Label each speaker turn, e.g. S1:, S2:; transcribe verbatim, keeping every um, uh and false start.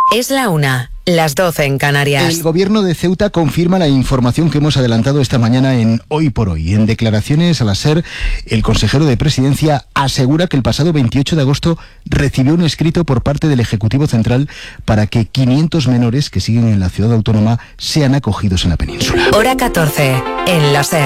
S1: Es la una, las doce en Canarias.
S2: El gobierno de Ceuta confirma la información que hemos adelantado esta mañana en Hoy por Hoy. En declaraciones a la SER, el consejero de Presidencia asegura que el pasado veintiocho de agosto recibió un escrito por parte del Ejecutivo Central para que quinientos menores que siguen en la ciudad autónoma sean acogidos en la península.
S1: Hora catorce, en la SER.